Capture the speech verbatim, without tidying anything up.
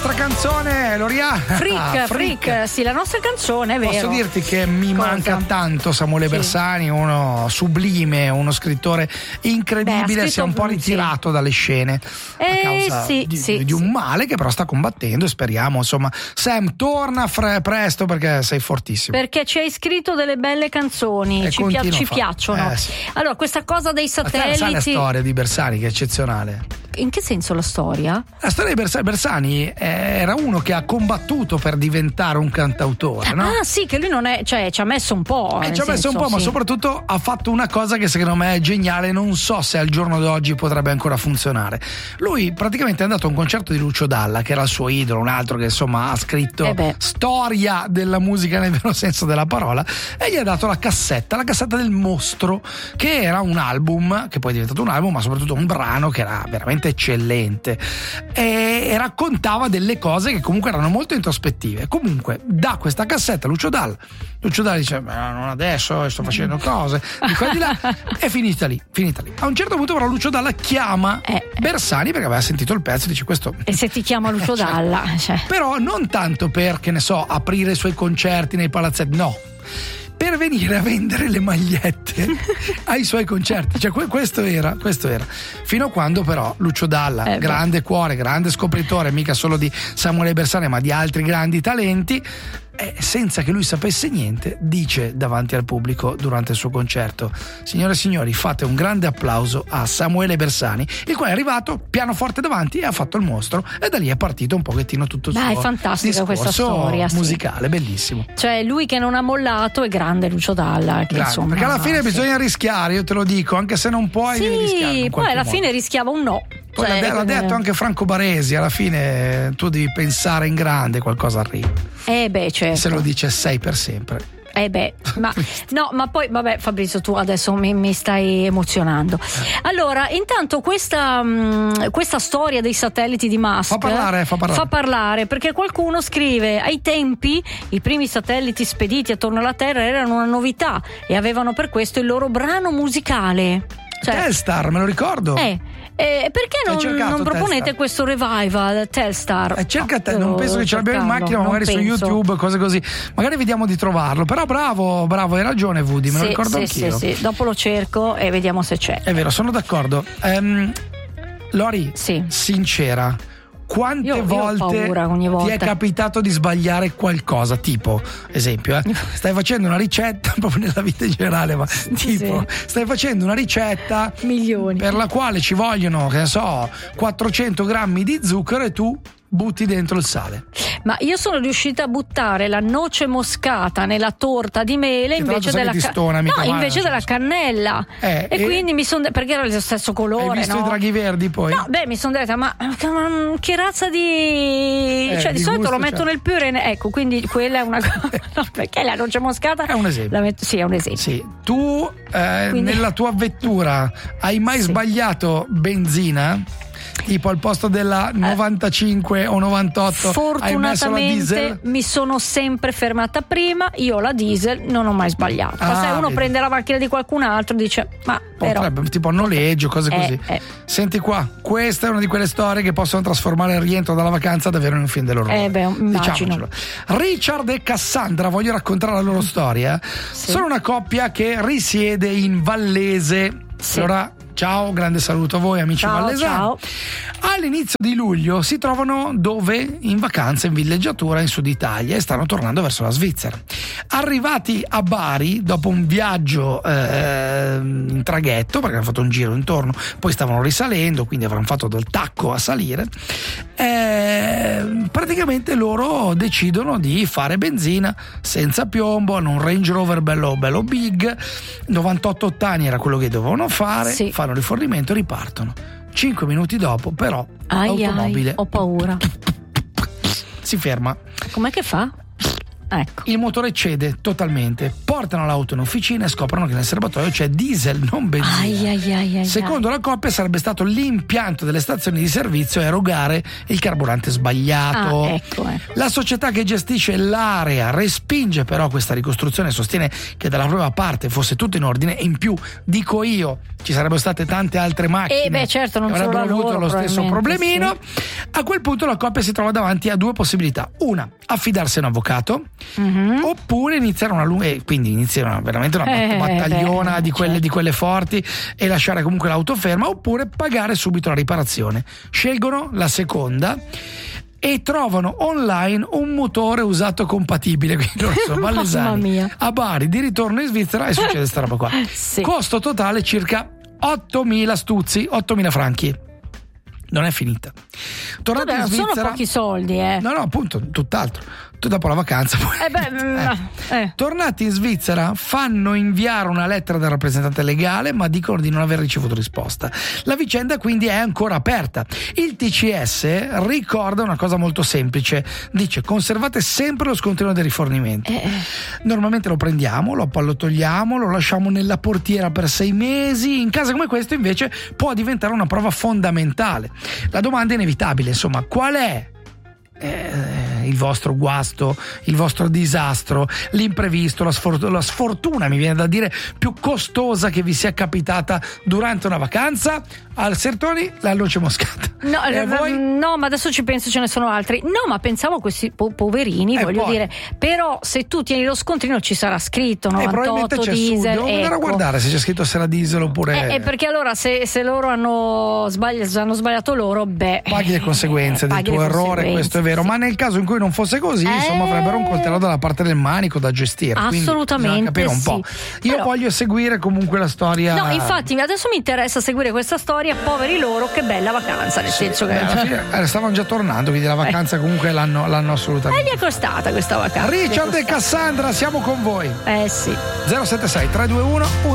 nostra canzone, Loria. Freak, ah, freak, freak, sì, la nostra canzone, è vero. Posso dirti che mi Cosa? manca tanto Samuele sì. Bersani, uno sublime, uno scrittore incredibile. Beh, si è un po' ritirato sì. dalle scene eh, a causa sì, di, sì, di un sì. male che però sta combattendo e speriamo, insomma, Sam, torna fre- presto perché sei fortissimo. Perché ci hai scritto delle belle canzoni, e ci, pia- ci piacciono. Eh, sì. Allora, questa cosa dei satelliti. Sai la storia di Bersani che è eccezionale? In che senso la storia? La storia di Bersani, Bersani era uno che ha combattuto per diventare un cantautore, no? Ah sì, che lui non è, cioè ci ha messo un po'. Eh, ci ha messo senso, un po', sì. ma soprattutto ha fatto una cosa che secondo me è geniale, non so se al giorno d'oggi potrebbe ancora funzionare. Lui praticamente è andato a un concerto di Lucio Dalla, che era il suo idolo, un altro che insomma ha scritto eh storia della musica nel vero senso della parola, e gli ha dato la cassetta, la cassetta del Mostro, che era un album, che poi è diventato un album, ma soprattutto un brano che era veramente eccellente e, e raccontava delle cose che comunque erano molto introspettive. Comunque da questa cassetta Lucio Dalla Lucio Dalla dice ma non adesso, sto facendo cose di qua e di là, è finita lì finita lì. A un certo punto però Lucio Dalla chiama eh, Bersani perché aveva sentito il pezzo e dice questo, e se ti chiama Lucio cioè, Dalla cioè. Però non tanto per, che ne so, aprire i suoi concerti nei palazzetti, no, per venire a vendere le magliette ai suoi concerti. Cioè questo era, questo era. Fino a quando però Lucio Dalla, eh grande cuore, grande scopritore, mica solo di Samuele Bersani ma di altri grandi talenti, eh, senza che lui sapesse niente, dice davanti al pubblico durante il suo concerto: signore e signori, fate un grande applauso a Samuele Bersani, il quale è arrivato pianoforte davanti e ha fatto il Mostro, e da lì è partito un pochettino tutto il Dai, suo è fantastica discorso questa storia musicale, sì. Bellissimo. Cioè lui che non ha mollato è grande Lucio Dalla, che grande, insomma, perché alla fine sì. bisogna rischiare, io te lo dico, anche se non puoi, sì, devi rischiare in poi alla modo. fine rischiava un no. Poi cioè, l'ha, l'ha detto anche Franco Baresi, alla fine tu devi pensare in grande, qualcosa arriva. Eh beh, certo. Se lo dice sei per sempre. Eh beh, ma no, ma poi vabbè, Fabrizio, tu adesso mi, mi stai emozionando. Allora, intanto questa, mh, questa storia dei satelliti di Musk fa parlare, fa parlare. fa parlare perché qualcuno scrive: ai tempi i primi satelliti spediti attorno alla Terra erano una novità e avevano per questo il loro brano musicale. Cioè, Telstar, me lo ricordo. Eh, eh perché non, non proponete Telstar? questo revival Telstar? Eh, cerca te, non penso che ce l'abbiamo in macchina, ma magari penso. su YouTube, cose così. Magari vediamo di trovarlo. Però bravo, bravo, hai ragione Woody, me sì, lo ricordo sì, anch'io. Sì, sì, dopo lo cerco e vediamo se c'è. È vero, sono d'accordo. Um, Lori, sì. sincera, quante io, volte io ogni volta ti è capitato di sbagliare qualcosa? Tipo, esempio, eh, stai facendo una ricetta, proprio nella vita in generale, ma tipo, sì. stai facendo una ricetta milioni per la quale ci vogliono, che ne so, quattrocento grammi di zucchero e tu butti dentro il sale. Ma io sono riuscita a buttare la noce moscata nella torta di mele che invece della ca- stona, no, male, invece della cannella eh, e, e quindi mi sono de- perché era lo stesso colore. Hai visto no? i draghi verdi poi? No, beh, mi sono detta ma che razza di eh, cioè di, di solito gusto, lo metto cioè. nel purè, ecco, quindi quella è una cosa. No, perché la noce moscata è un esempio. La metto, sì, è un esempio. Sì. Tu eh, quindi... nella tua vettura hai mai sì. sbagliato benzina? Tipo al posto della novantacinque o novantotto hai messo la diesel? Mi sono sempre fermata prima, io la diesel non ho mai sbagliato. Ma ah, se uno vedi. prende la macchina di qualcun altro dice ma potrebbe, però tipo noleggio, cose eh, così. Eh. Senti qua, questa è una di quelle storie che possono trasformare il rientro dalla vacanza davvero in un film dell'orrore. Eh beh, immagino. Richard e Cassandra, voglio raccontare la loro storia. Sì. Sono una coppia che risiede in Vallese. Sì. Allora, ciao, grande saluto a voi amici ciao, vallesani. Ciao. All'inizio di luglio si trovano dove? In vacanza in villeggiatura in Sud Italia e stanno tornando verso la Svizzera. Arrivati a Bari dopo un viaggio eh, in traghetto, perché hanno fatto un giro intorno, poi stavano risalendo, quindi avranno fatto del tacco a salire, eh, praticamente loro decidono di fare benzina senza piombo, hanno un Range Rover bello, bello big, novantotto ottani era quello che dovevano fare, sì. fanno rifornimento e ripartono. Cinque minuti dopo, però, ai l'automobile ai, ho paura. si ferma. Com'è che fa? Ecco. Il motore cede totalmente, portano l'auto in officina e scoprono che nel serbatoio c'è diesel, non benzina. Ai, ai, ai, ai, Secondo ai. la coppia sarebbe stato l'impianto delle stazioni di servizio a erogare il carburante sbagliato. Ah, ecco, ecco. La società che gestisce l'area respinge però questa ricostruzione e sostiene che dalla propria parte fosse tutto in ordine, e in più, dico io, ci sarebbero state tante altre macchine Eh beh, certo, non che solo avrebbero la avuto loro, lo stesso problemino. sì. A quel punto la coppia si trova davanti a due possibilità: una, affidarsi a un avvocato, Mm-hmm. oppure iniziare una lunga, e quindi iniziare una, veramente una bat- Eh, battagliona beh, di quelle, certo. di quelle forti, e lasciare comunque l'auto ferma, oppure pagare subito la riparazione. Scelgono la seconda e trovano online un motore usato compatibile, quindi loro sono Mamma Vallesani mia. a Bari, di ritorno in Svizzera, e succede sta roba qua. Sì. Costo totale circa ottomila stuzzi, ottomila franchi. Non è finita. Tornati Vabbè, in non sono Svizzera, pochi soldi, eh. no no appunto, tutt'altro. Tu dopo la vacanza poi. Eh beh, mm, eh. Tornati in Svizzera, fanno inviare una lettera del rappresentante legale, ma dicono di non aver ricevuto risposta. La vicenda quindi è ancora aperta. Il T C S ricorda una cosa molto semplice: dice: conservate sempre lo scontrino dei rifornimenti. Eh. Normalmente lo prendiamo, lo togliamo, lo lasciamo nella portiera per sei mesi. In casi come questo invece può diventare una prova fondamentale. La domanda è inevitabile, insomma: qual è Eh, il vostro guasto, il vostro disastro, l'imprevisto, la, sfor- la sfortuna, mi viene da dire, più costosa che vi sia capitata durante una vacanza? Al Sertoni la noce moscata. No, E a eh, voi? no, ma adesso ci penso, ce ne sono altri. No, ma pensavo a questi po- poverini, Eh, voglio poi. dire. Però se tu tieni lo scontrino ci sarà scritto Eh, probabilmente novantotto c'è su, diesel. devo andare a ecco. guardare se c'è scritto se era diesel oppure Eh, eh, perché allora se, se loro hanno, sbagli- hanno sbagliato loro, beh, paghi le conseguenze eh, del paghi tuo le errore, conseguenze, questo è vero, sì. ma nel caso in cui non fosse così, Eh. insomma, avrebbero un coltello dalla parte del manico da gestire. quindi Assolutamente, bisogna capire un po'. sì. Io Però- voglio seguire comunque la storia. No, infatti adesso mi interessa seguire questa storia, poveri loro, che bella vacanza, nel senso che Beh, alla fine eh, stavano già tornando, quindi la vacanza comunque l'hanno, l'hanno eh, assolutamente. gli è costata questa vacanza. Richard Gli è e Cassandra, siamo con voi. costata. Eh sì. zero sette sei tre due uno